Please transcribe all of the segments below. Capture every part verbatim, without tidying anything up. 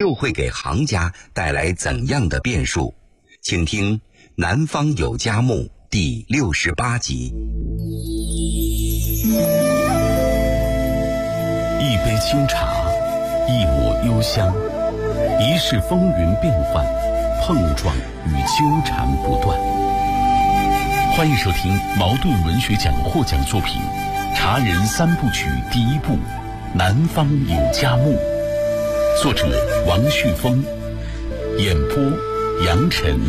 又会给行家带来怎样的变数？请听《南方有佳木》第六十八集。 一杯清茶，一抹幽香，一世风云变幻，碰撞与纠缠不断。欢迎收听茅盾文学奖获奖作品《茶人三部曲》第一部《南方有佳木》，作者王旭峰，演播杨晨。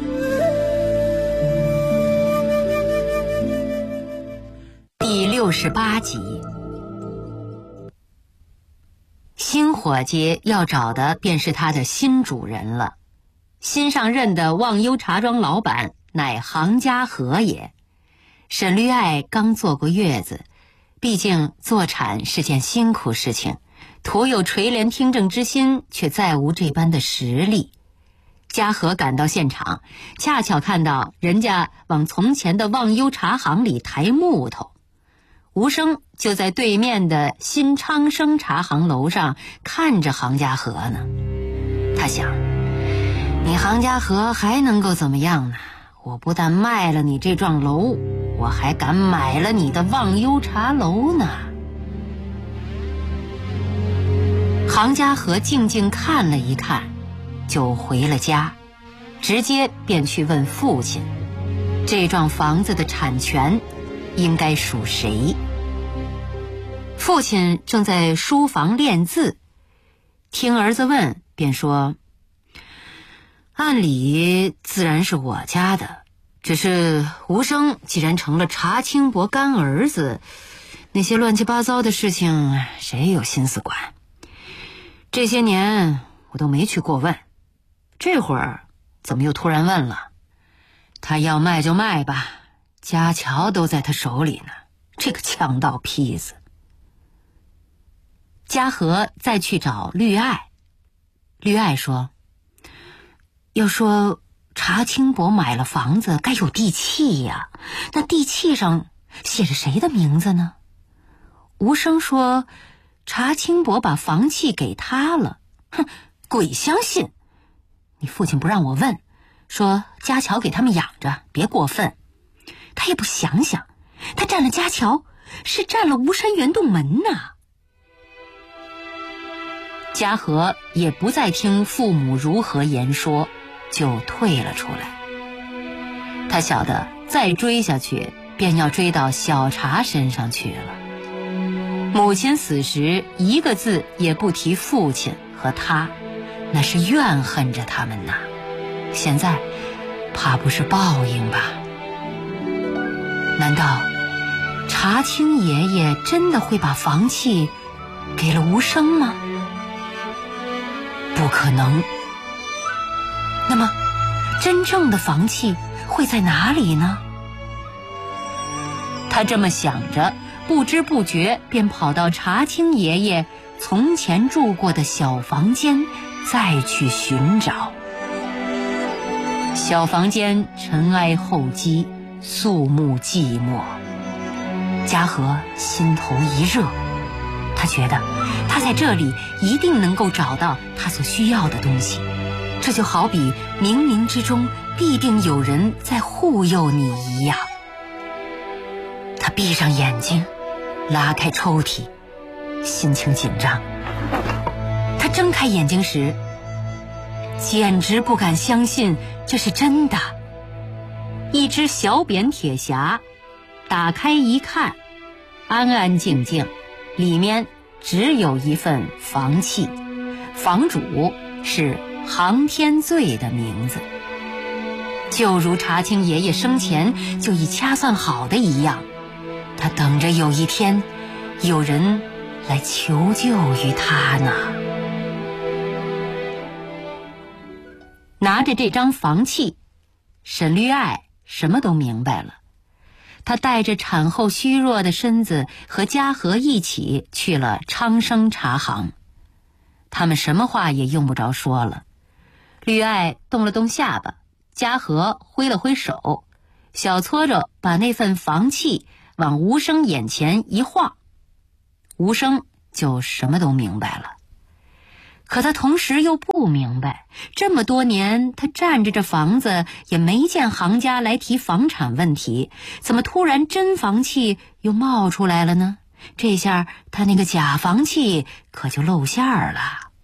第六十八集。新伙计要找的便是他的新主人了。新上任的忘忧茶庄老板乃行家和也。沈绿爱刚坐过月子，毕竟坐产是件辛苦事情，徒有垂帘听政之心，却再无这般的实力。嘉禾赶到现场，恰巧看到人家往从前的忘忧茶行里抬木头，吴生就在对面的新昌生茶行楼上看着行家禾呢。他想，你行家禾还能够怎么样呢？我不但卖了你这幢楼，我还敢买了你的忘忧茶楼呢。行家禾静静看了一看，就回了家，直接便去问父亲，这幢房子的产权应该属谁？父亲正在书房练字，听儿子问，便说：按理自然是我家的，只是吴生既然成了查清伯干儿子，那些乱七八糟的事情谁有心思管？这些年我都没去过问，这会儿怎么又突然问了？他要卖就卖吧，家桥都在他手里呢，这个强盗坯子。嘉禾再去找绿爱，绿爱说：要说查清伯买了房子该有地契呀，那地契上写着谁的名字呢？吴生说查清伯把房契给他了，哼，鬼相信！你父亲不让我问，说家桥给他们养着，别过分。他也不想想，他占了家桥，是占了吴山圆洞门呐。嘉禾也不再听父母如何言说，就退了出来。他晓得再追下去便要追到小茶身上去了。母亲死时一个字也不提父亲和他，那是怨恨着他们呐。现在怕不是报应吧？难道查清爷爷真的会把房契给了吴生吗？不可能。那么真正的房契会在哪里呢？他这么想着，不知不觉便跑到查清爷爷从前住过的小房间，再去寻找。小房间尘埃厚积，肃穆寂寞。嘉禾心头一热，他觉得他在这里一定能够找到他所需要的东西。这就好比冥冥之中必定有人在护佑你一样。他闭上眼睛，拉开抽屉，心情紧张。他睁开眼睛时，简直不敢相信这是真的。一只小扁铁匣，打开一看，安安静静，里面只有一份房契，房主是杭天醉的名字，就如查清爷爷生前就已掐算好的一样。他等着有一天有人来求救于他呢。拿着这张房契，沈绿爱什么都明白了。他带着产后虚弱的身子和嘉禾一起去了昌生茶行。他们什么话也用不着说了。绿爱动了动下巴，嘉禾挥了挥手，小搓着把那份房契往吴生眼前一晃，吴生就什么都明白了。 可他同时又不明白，这么多年他占着这房子也没见行家来提房产问题，怎么突然真房气又冒出来了呢？这下他那个假房气可就露馅儿了。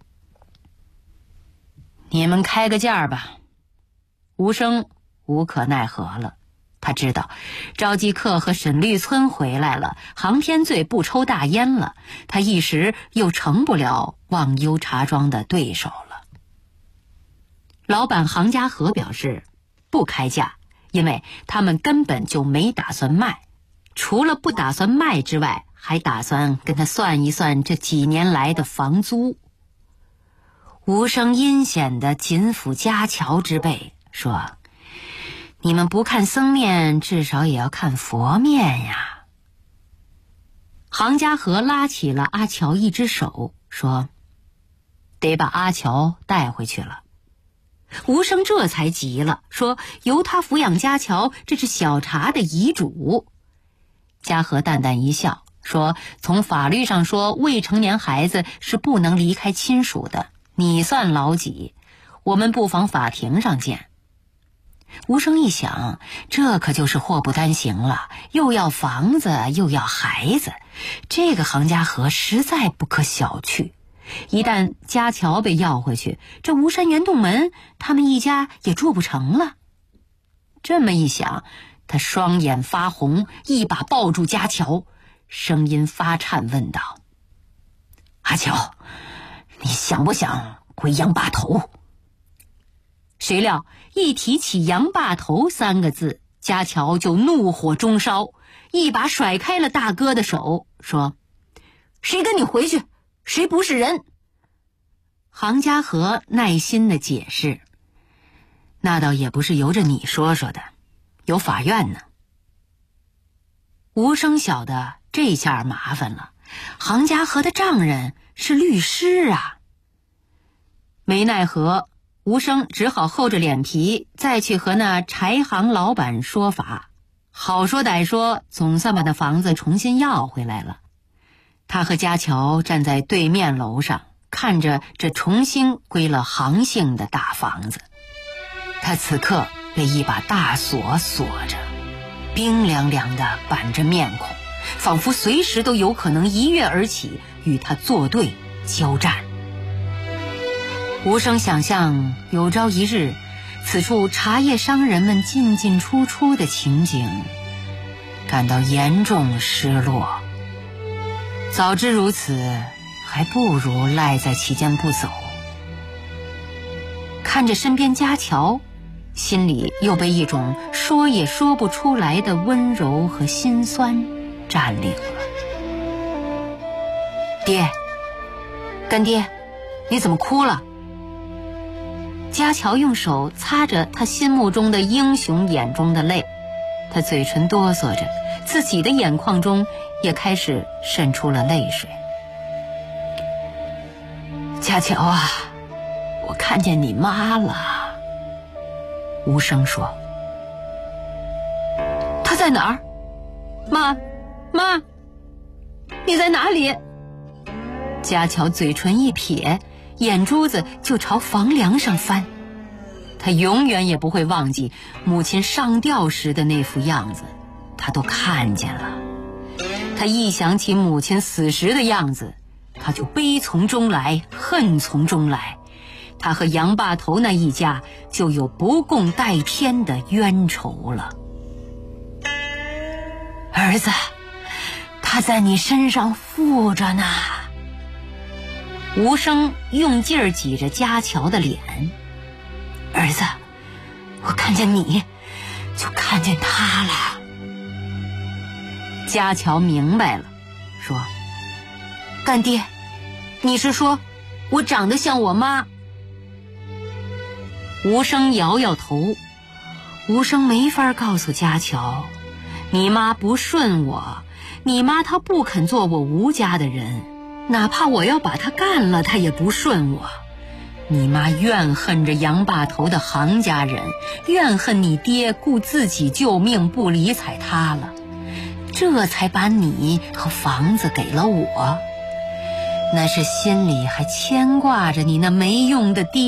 你们开个价吧。吴生无可奈何了，他知道赵继克和沈绿村回来了，航天罪不抽大烟了，他一时又成不了忘忧茶庄的对手了。老板杭家和表示不开价，因为他们根本就没打算卖，除了不打算卖之外，还打算跟他算一算这几年来的房租。吴生阴险地紧抚家乔之背，说：你们不看僧面，至少也要看佛面呀。杭家和拉起了阿乔一只手，说：得把阿乔带回去了。吴生这才急了，说：由他抚养家乔，这是小茶的遗嘱。家和淡淡一笑，说：从法律上说，未成年孩子是不能离开亲属的，你算老几？我们不妨法庭上见。吴生一想，这可就是祸不单行了，又要房子又要孩子，这个杭家和实在不可小觑。一旦家乔被要回去，这吴山圆洞门他们一家也住不成了。这么一想，他双眼发红，一把抱住家乔，声音发颤问道：阿乔，你想不想归杨八头？谁料一提起杨八头三个字，家乔就怒火中烧，一把甩开了大哥的手，说：谁跟你回去，谁不是人？杭家和耐心地解释：那倒也不是由着你说说的，有法院呢。吴生晓得这下麻烦了，杭家和的丈人是律师啊。没奈何，吴生只好厚着脸皮再去和那柴行老板说法，好说歹说，总算把那房子重新要回来了。他和家乔站在对面楼上，看着这重新归了杭姓的大房子。他此刻被一把大锁锁着，冰凉凉的板着面孔，仿佛随时都有可能一跃而起，与他作对交战。吴生想象有朝一日，此处茶叶商人们进进出出的情景，感到严重失落。早知如此，还不如赖在其间不走。看着身边家乔，心里又被一种说也说不出来的温柔和心酸占领了。爹，干爹，你怎么哭了？家乔用手擦着他心目中的英雄眼中的泪，他嘴唇哆嗦着，自己的眼眶中也开始渗出了泪水。家乔啊，我看见你妈了。吴生说：她在哪儿？妈，妈，你在哪里？家乔嘴唇一撇，眼珠子就朝房梁上翻。他永远也不会忘记母亲上吊时的那副样子，他都看见了。他一想起母亲死时的样子，他就悲从中来，恨从中来。他和杨霸头那一家就有不共戴天的冤仇了。儿子，他在你身上附着呢。吴生用劲儿挤着家乔的脸。儿子，我看见你，就看见他了。家乔明白了，说：干爹，你是说我长得像我妈？吴生摇摇头。吴生没法告诉家乔，你妈不顺我，你妈她不肯做我吴家的人，哪怕我要把她干了，她也不顺我。你妈怨恨着杨霸头的杭家人，怨恨你爹顾自己救命不理睬他了，这才把你和房子给了我。 那是心里还牵挂着你那没用的爹。